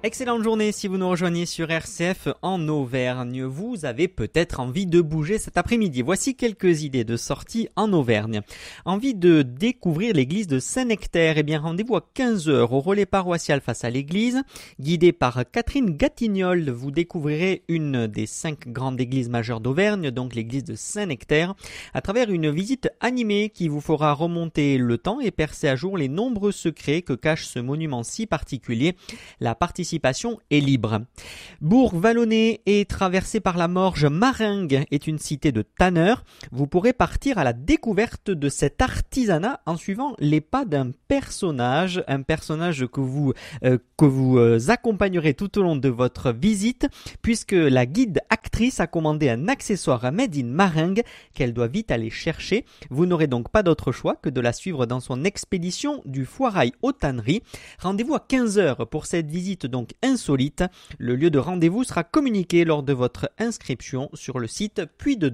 Excellente journée si vous nous rejoignez sur RCF en Auvergne. Vous avez peut-être envie de bouger cet après-midi. Voici quelques idées de sortie en Auvergne. Envie de découvrir l'église de Saint-Nectaire? Eh bien, rendez-vous à 15h au relais paroissial face à l'église. Guidé par Catherine Gatignol, vous découvrirez une des 5 grandes églises majeures d'Auvergne, donc l'église de Saint-Nectaire, à travers une visite animée qui vous fera remonter le temps et percer à jour les nombreux secrets que cache ce monument si particulier. La participation est libre. Bourg-Vallonné est traversé par la Morge. Maringues est une cité de tanneurs. Vous pourrez partir à la découverte de cet artisanat en suivant les pas d'un personnage, que vous accompagnerez tout au long de votre visite, puisque la guide actrice a commandé un accessoire made in Maringues qu'elle doit vite aller chercher. Vous n'aurez donc pas d'autre choix que de la suivre dans son expédition du Foirail aux tanneries. Rendez-vous à 15h pour cette visite donc insolite. Le lieu de rendez-vous sera communiqué lors de votre inscription sur le site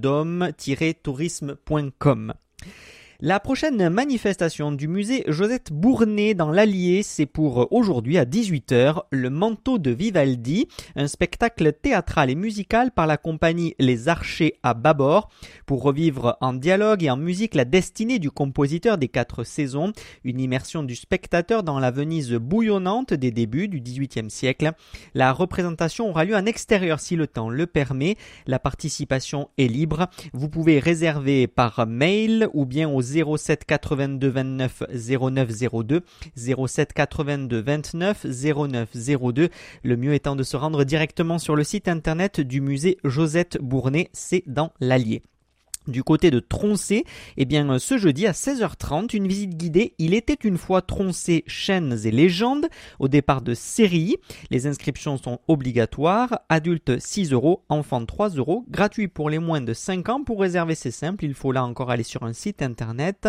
puydedôme-tourisme.com. La prochaine manifestation du musée Josette Bournet dans l'Allier, c'est pour aujourd'hui à 18h, le Manteau de Vivaldi, un spectacle théâtral et musical par la compagnie Les Archers à Bâbord, pour revivre en dialogue et en musique la destinée du compositeur des 4 saisons, une immersion du spectateur dans la Venise bouillonnante des débuts du XVIIIe siècle. La représentation aura lieu en extérieur si le temps le permet, la participation est libre, vous pouvez réserver par mail ou bien au 07 82 29 09 02, 07 82 29 09 02. Le mieux étant de se rendre directement sur le site internet du musée Josette Bournet, c'est dans l'Allier. Du côté de Troncé, eh bien, ce jeudi à 16h30, une visite guidée. Il était une fois Troncé, chaînes et légendes, au départ de Sérilly. Les inscriptions sont obligatoires. Adultes 6 €, enfants 3 €, gratuit pour les moins de 5 ans. Pour réserver, c'est simple. Il faut là encore aller sur un site internet,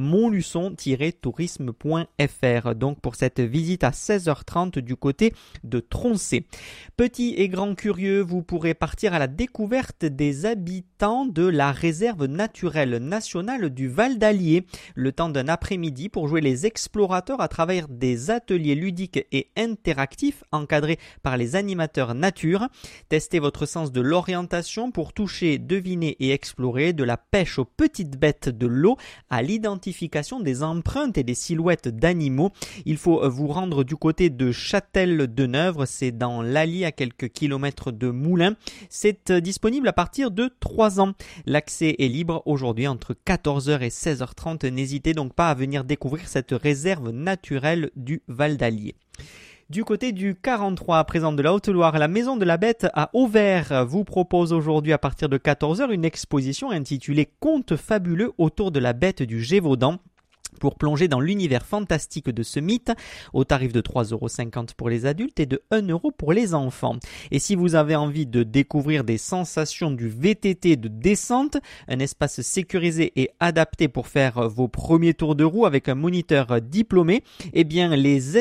montluçon-tourisme.fr. Donc, pour cette visite à 16h30 du côté de Troncé. Petits et grands curieux, vous pourrez partir à la découverte des habitants de la réserve naturelle nationale du Val d'Allier, le temps d'un après-midi pour jouer les explorateurs à travers des ateliers ludiques et interactifs encadrés par les animateurs nature. Testez votre sens de l'orientation pour toucher, deviner et explorer, de la pêche aux petites bêtes de l'eau à l'identification des empreintes et des silhouettes d'animaux. Il faut vous rendre du côté de Châtel-de-Neuvre, c'est dans l'Allier à quelques kilomètres de Moulins. C'est disponible à partir de 3 ans. L'accès est libre aujourd'hui entre 14h et 16h30. N'hésitez donc pas à venir découvrir cette réserve naturelle du Val d'Allier. Du côté du 43, à présent de la Haute-Loire, la Maison de la Bête à Auvers vous propose aujourd'hui à partir de 14h une exposition intitulée Contes fabuleux autour de la bête du Gévaudan. Pour plonger dans l'univers fantastique de ce mythe, au tarif de 3,50 € pour les adultes et de 1 € pour les enfants. Et si vous avez envie de découvrir des sensations du VTT de descente, un espace sécurisé et adapté pour faire vos premiers tours de roue avec un moniteur diplômé, eh bien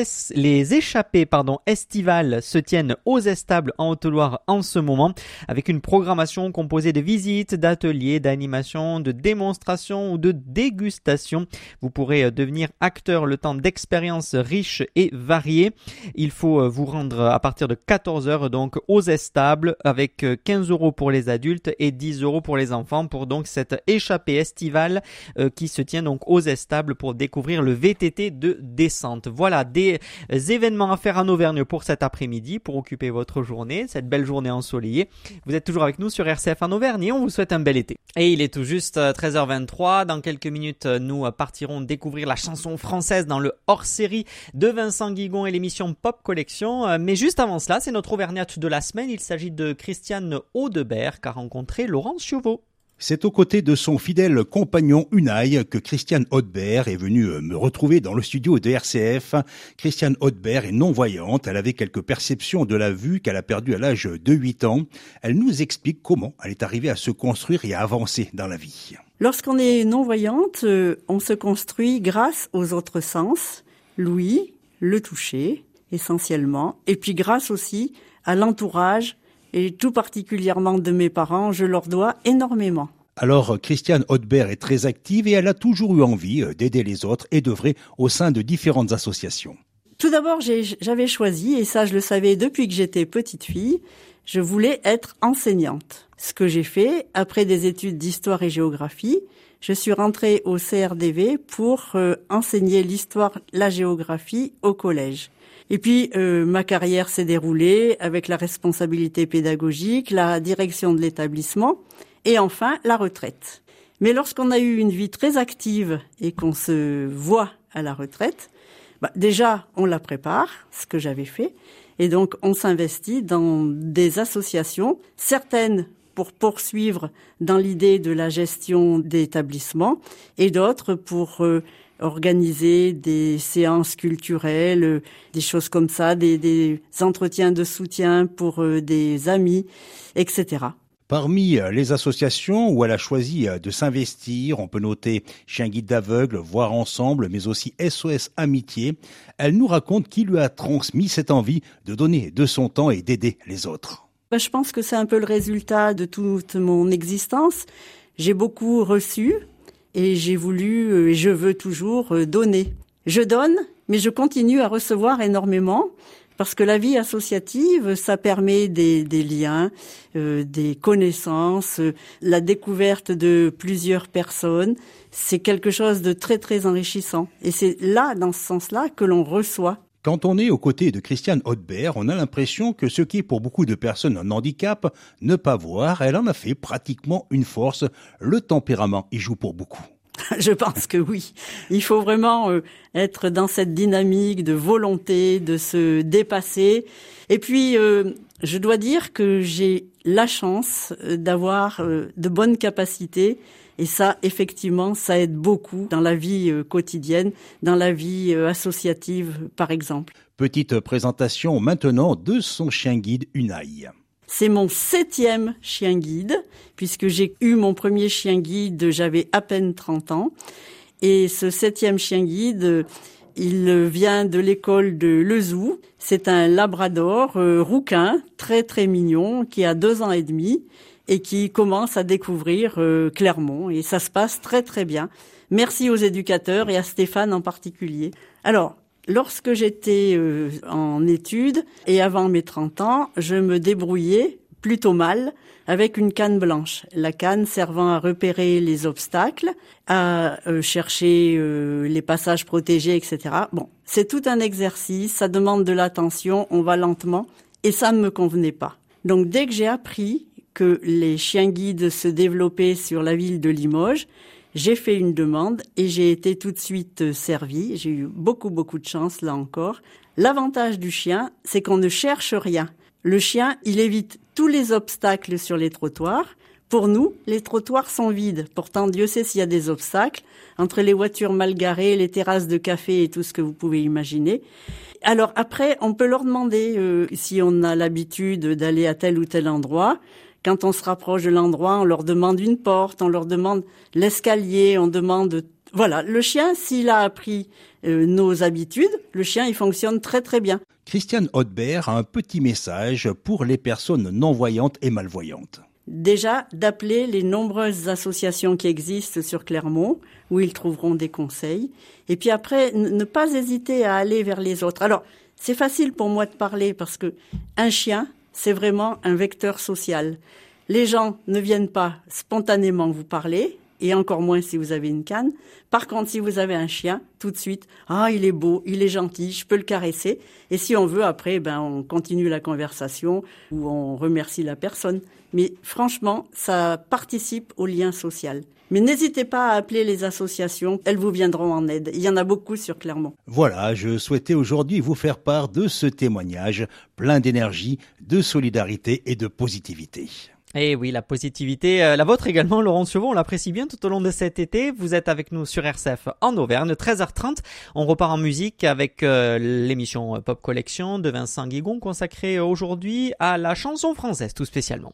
les échappées estivales se tiennent aux Estables en Haute-Loire en ce moment, avec une programmation composée de visites, d'ateliers, d'animations, de démonstrations ou de dégustations. Vous pourrez devenir acteur le temps d'expériences riches et variées. Il faut vous rendre à partir de 14h donc aux Estables avec 15 € pour les adultes et 10 € pour les enfants pour donc cette échappée estivale qui se tient donc aux Estables pour découvrir le VTT de descente. Voilà des événements à faire en Auvergne pour cet après-midi pour occuper votre journée, cette belle journée ensoleillée. Vous êtes toujours avec nous sur RCF en Auvergne et on vous souhaite un bel été. Et il est tout juste 13h23. Dans quelques minutes, nous partirons découvrir la chanson française dans le hors-série de Vincent Guigon et l'émission Pop Collection. Mais juste avant cela, c'est notre auvergnate de la semaine. Il s'agit de Christiane Audebert qu'a rencontré Laurent Chauveau. C'est aux côtés de son fidèle compagnon Unai que Christiane Audebert est venue me retrouver dans le studio de RCF. Christiane Audebert est non-voyante, elle avait quelques perceptions de la vue qu'elle a perdues à l'âge de 8 ans. Elle nous explique comment elle est arrivée à se construire et à avancer dans la vie. Lorsqu'on est non-voyante, on se construit grâce aux autres sens, l'ouïe, le toucher essentiellement, et puis grâce aussi à l'entourage, et tout particulièrement de mes parents, je leur dois énormément. Alors, Christiane Audebert est très active et elle a toujours eu envie d'aider les autres et d'œuvrer au sein de différentes associations. Tout d'abord, j'avais choisi, et ça je le savais depuis que j'étais petite fille, je voulais être enseignante. Ce que j'ai fait, après des études d'histoire et géographie, je suis rentrée au CRDV pour enseigner l'histoire, la géographie au collège. Et puis, ma carrière s'est déroulée avec la responsabilité pédagogique, la direction de l'établissement et enfin la retraite. Mais lorsqu'on a eu une vie très active et qu'on se voit à la retraite, déjà, on la prépare, ce que j'avais fait, et donc on s'investit dans des associations, certaines pour poursuivre dans l'idée de la gestion d'établissements et d'autres pour organiser des séances culturelles, des choses comme ça, des entretiens de soutien pour des amis, etc. Parmi les associations où elle a choisi de s'investir, on peut noter Chien Guide d'Aveugles, Voir Ensemble, mais aussi SOS Amitié. Elle nous raconte qui lui a transmis cette envie de donner de son temps et d'aider les autres. Je pense que c'est un peu le résultat de toute mon existence. J'ai beaucoup reçu. Et j'ai voulu, et je veux toujours donner. Je donne, mais je continue à recevoir énormément, parce que la vie associative, ça permet des liens, des connaissances, la découverte de plusieurs personnes. C'est quelque chose de très, très enrichissant. Et c'est là, dans ce sens-là, que l'on reçoit. Quand on est aux côtés de Christiane Haudebert, on a l'impression que ce qui est pour beaucoup de personnes un handicap, ne pas voir, elle en a fait pratiquement une force. Le tempérament y joue pour beaucoup. Je pense que oui. Il faut vraiment être dans cette dynamique de volonté, de se dépasser. Et puis, je dois dire que j'ai la chance d'avoir de bonnes capacités. Et ça, effectivement, ça aide beaucoup dans la vie quotidienne, dans la vie associative, par exemple. Petite présentation maintenant de son chien guide Unai. C'est mon 7e chien guide, puisque j'ai eu mon premier chien guide, j'avais à peine 30 ans. Et ce 7e chien guide, il vient de l'école de Lezou. C'est un labrador rouquin, très très mignon, qui a 2 ans et demi. Et qui commence à découvrir Clermont. Et ça se passe très très bien. Merci aux éducateurs et à Stéphane en particulier. Alors, lorsque j'étais en études et avant mes 30 ans, je me débrouillais plutôt mal avec une canne blanche. La canne servant à repérer les obstacles, à chercher les passages protégés, etc. Bon, c'est tout un exercice, ça demande de l'attention, on va lentement, et ça ne me convenait pas. Donc dès que j'ai appris que les chiens guides se développaient sur la ville de Limoges, j'ai fait une demande et j'ai été tout de suite servie. J'ai eu beaucoup de chance là encore. L'avantage du chien, c'est qu'on ne cherche rien. Le chien, il évite tous les obstacles sur les trottoirs. Pour nous, les trottoirs sont vides. Pourtant, Dieu sait s'il y a des obstacles entre les voitures mal garées, les terrasses de café et tout ce que vous pouvez imaginer. Alors après, on peut leur demander si on a l'habitude d'aller à tel ou tel endroit. Quand on se rapproche de l'endroit, on leur demande une porte, on leur demande l'escalier, on demande... Voilà, le chien, s'il a appris nos habitudes, le chien, il fonctionne très très bien. Christiane Haudebert a un petit message pour les personnes non-voyantes et malvoyantes. Déjà, d'appeler les nombreuses associations qui existent sur Clermont, où ils trouveront des conseils. Et puis après, ne pas hésiter à aller vers les autres. Alors, c'est facile pour moi de parler parce que un chien, c'est vraiment un vecteur social. Les gens ne viennent pas spontanément vous parler, et encore moins si vous avez une canne. Par contre, si vous avez un chien, tout de suite, il est beau, il est gentil, je peux le caresser. Et si on veut, après, on continue la conversation ou on remercie la personne. Mais franchement, ça participe au lien social. Mais n'hésitez pas à appeler les associations, elles vous viendront en aide. Il y en a beaucoup sur Clermont. Voilà, je souhaitais aujourd'hui vous faire part de ce témoignage plein d'énergie, de solidarité et de positivité. Et oui, la positivité, la vôtre également, Laurent Sauvon, on l'apprécie bien tout au long de cet été. Vous êtes avec nous sur RCF en Auvergne, 13h30. On repart en musique avec l'émission Pop Collection de Vincent Guigon, consacrée aujourd'hui à la chanson française, tout spécialement.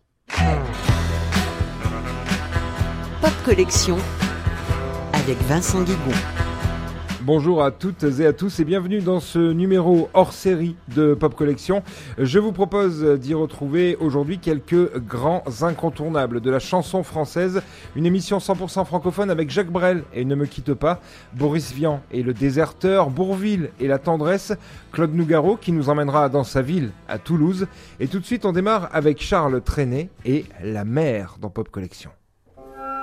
Pop Collection avec Vincent Guigon. Bonjour à toutes et à tous et bienvenue dans ce numéro hors série de Pop Collection. Je vous propose d'y retrouver aujourd'hui quelques grands incontournables de la chanson française. Une émission 100% francophone avec Jacques Brel et Ne me quitte pas, Boris Vian et Le Déserteur, Bourvil et La Tendresse, Claude Nougaro qui nous emmènera dans sa ville, à Toulouse. Et tout de suite on démarre avec Charles Trenet et La Mer dans Pop Collection.